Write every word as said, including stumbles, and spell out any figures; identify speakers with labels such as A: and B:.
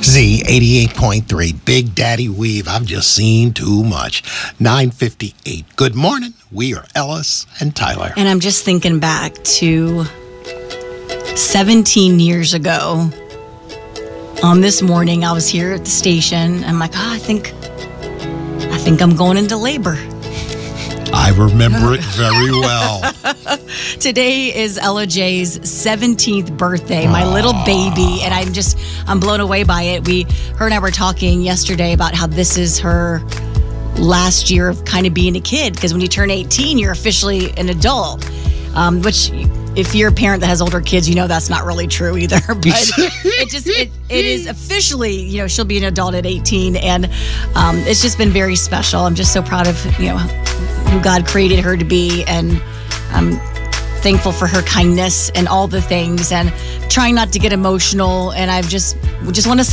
A: Z eighty-eight point three, Big Daddy Weave. I've just seen too much. nine fifty-eight. Good morning. We are Ellis and Tyler.
B: And I'm just thinking back to seventeen years ago. On this morning, I was here at the station. I'm like, oh, I think, I think I'm going into labor.
A: I remember it very well.
B: Today is Ella J's seventeenth birthday, my
A: Aww.
B: little baby, and I'm just, I'm blown away by it. We, her and I were talking yesterday about how this is her last year of kind of being a kid, because when you turn eighteen, you're officially an adult, um, which if you're a parent that has older kids, you know that's not really true either, but it just, it, it is officially, you know, she'll be an adult at eighteen, and um, it's just been very special. I'm just so proud of, you know, who God created her to be, and I'm thankful for her kindness and all the things, and trying not to get emotional, and I just, just want to